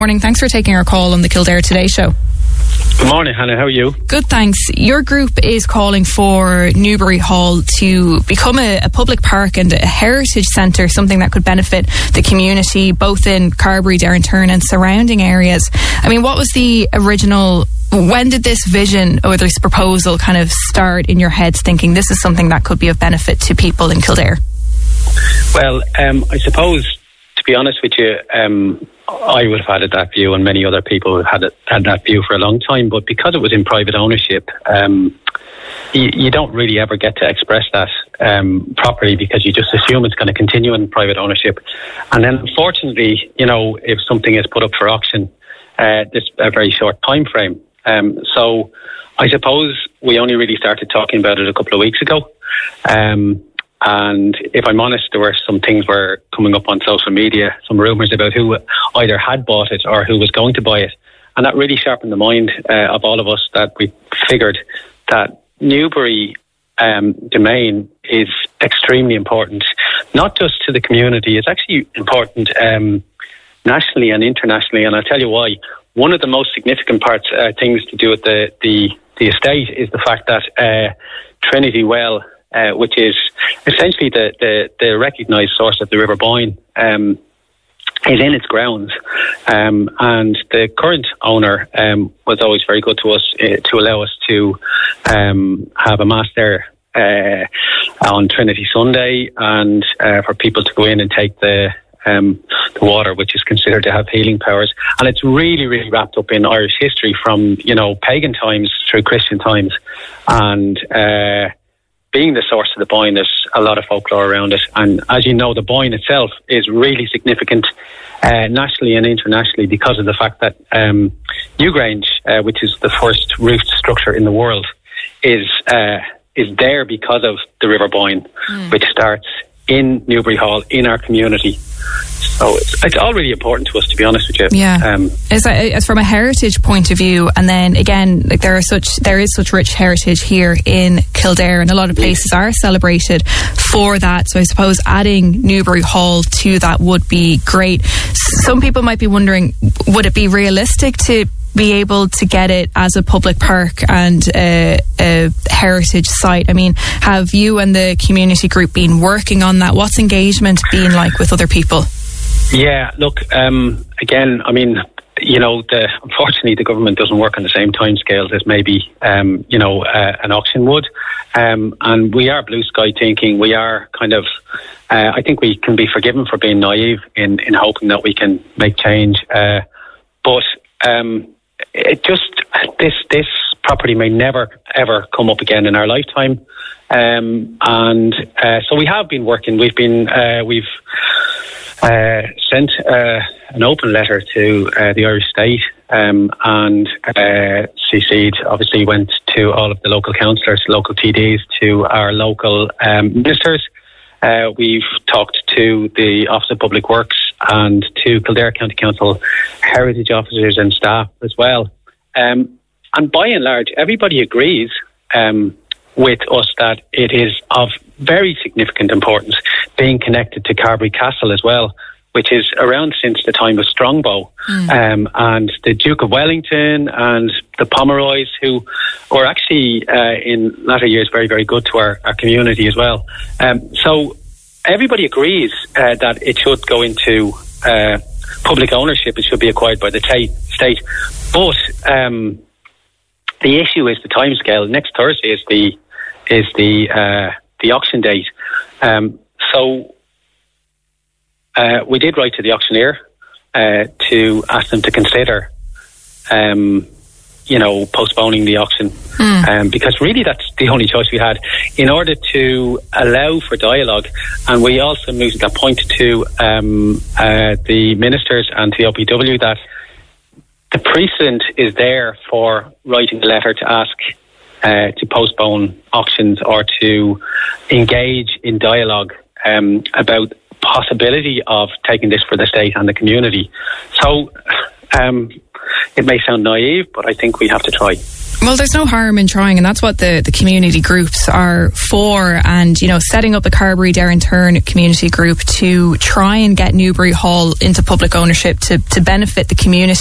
Morning. Thanks for taking our call on the Kildare Today show. Good morning, Hannah. How are you? Good, thanks. Your group is calling for Newbury Hall to become a public park and a heritage centre, something that could benefit the community, both in Carbery, Derrynturn and surrounding areas. I mean, what was the original... When did this vision or this proposal kind of start in your heads, thinking this is something that could be of benefit to people in Kildare? Well, I suppose, to be honest with you, I would have had that view, and many other people have had that view for a long time. But because it was in private ownership, you don't really ever get to express that properly, because you just assume it's going to continue in private ownership. And then, unfortunately, if something is put up for auction, there's a very short time frame. So I suppose we only really started talking about it a couple of weeks ago. And if I'm honest, there were some things were coming up on social media, some rumours about who either had bought it or who was going to buy it. And that really sharpened the mind of all of us, that we figured that Newbury domain is extremely important, not just to the community. It's actually important nationally and internationally. And I'll tell you why. One of the most significant things to do with the estate is the fact that Trinity Well, which is essentially the recognised source of the River Boyne, is in its grounds. And the current owner was always very good to us to allow us to have a mass there on Trinity Sunday, and for people to go in and take the water, which is considered to have healing powers. And it's really, really wrapped up in Irish history from, pagan times through Christian times. And being the source of the Boyne, there's a lot of folklore around it. And as you know, the Boyne itself is really significant nationally and internationally, because of the fact that Newgrange, which is the first roofed structure in the world, is there because of the River Boyne, which starts in Newbury Hall, in our community. So it's all really important to us, to be honest with you. Yeah. As from a heritage point of view, and then again, like there is such rich heritage here in Kildare, and a lot of places are celebrated for that. So I suppose adding Newbury Hall to that would be great. Some people might be wondering, would it be realistic to be able to get it as a public park and a heritage site? I mean, have you and the community group been working on that? What's engagement been like with other people? Yeah, look, again, I mean, unfortunately the government doesn't work on the same timescales as maybe, an auction would. And we are blue sky thinking. We are kind of, I think we can be forgiven for being naive in hoping that we can make change. But it just, this property may never ever come up again in our lifetime. So we have been working. We've sent an open letter to the Irish State, and CC'd, obviously went to all of the local councillors, local TDs, to our local ministers. We've talked to the Office of Public Works and to Kildare County Council heritage officers and staff as well. And by and large, everybody agrees with us that it is of very significant importance being connected to Carbery Castle as well, which is around since the time of Strongbow. And the Duke of Wellington and the Pomeroys, who were actually in latter years very, very good to our community as well. So everybody agrees that it should go into public ownership. It should be acquired by the state. But the issue is the timescale. Next Thursday is the auction date. So we did write to the auctioneer to ask them to consider, postponing the auction, because really that's the only choice we had in order to allow for dialogue. And we also moved that point to the ministers and to the OPW that the precedent is there for writing a letter to ask to postpone auctions or to engage in dialogue about possibility of taking this for the state and the community. So it may sound naive, but I think we have to try. Well, there's no harm in trying, and that's what the community groups are for. And, you know, setting up a Carbery Derrinturn community group to try and get Newbury Hall into public ownership to benefit the community